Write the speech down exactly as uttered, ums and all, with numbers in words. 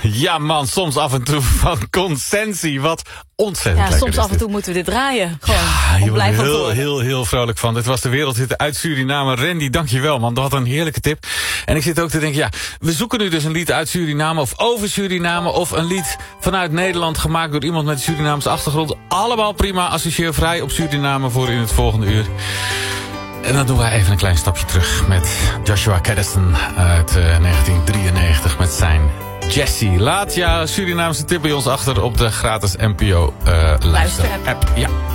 Ja man, soms af en toe van Consensie. Wat ontzettend ja, lekker soms is af en dit. toe moeten we dit draaien. Gewoon, Ja, om je blij wordt van te heel, worden. heel, heel vrolijk van. Dit was de wereldhit uit Suriname. Randy, dankjewel man. Dat had een heerlijke tip. En ik zit ook te denken, ja, we zoeken nu dus een lied uit Suriname of over Suriname. Of een lied vanuit Nederland gemaakt door iemand met een Surinaamse achtergrond. Allemaal prima, associeervrij op Suriname voor in het volgende uur. En dan doen wij even een klein stapje terug met Joshua Caddison uit uh, negentien drieënnegentig met zijn Jessie. Laat jouw Surinaamse tip bij ons achter op de gratis N P O uh, luister app. Ja.